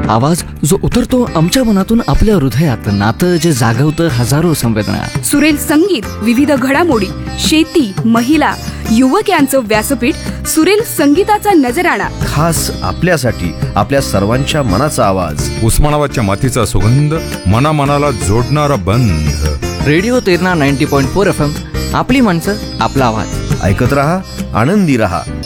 आवाज जो उतरतो आमच्या मनातून आपल्या हृदयात, नातं जे जागवतं हजारो संवेदना. सुरेल संगीत, विविध घडामोडी, शेती, महिला, युवक यांचं व्यासपीठ. सुरेल संगीताचा नजराणा खास आपल्यासाठी, आपल्या सर्वांच्या मनाचा आवाज. उस्मानाबादच्या मातीचा सुगंध, मनाला जोडणारा बंध. Radio Terna 90.4 FM. आपली माणसं, आपला आवाज. ऐकत रहा, आनंदी रहा.